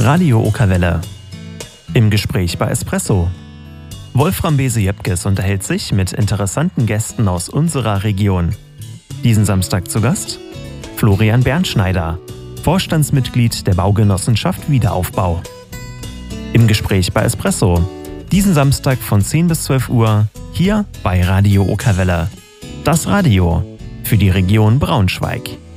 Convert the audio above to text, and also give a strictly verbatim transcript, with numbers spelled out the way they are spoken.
Radio Okerwelle. Im Gespräch bei Espresso. Wolfram Bese-Jepkes unterhält sich mit interessanten Gästen aus unserer Region. Diesen Samstag zu Gast Florian Bernschneider, Vorstandsmitglied der Baugenossenschaft Wiederaufbau. Im Gespräch bei Espresso. Diesen Samstag von zehn bis zwölf Uhr hier bei Radio Okerwelle. Das Radio für die Region Braunschweig.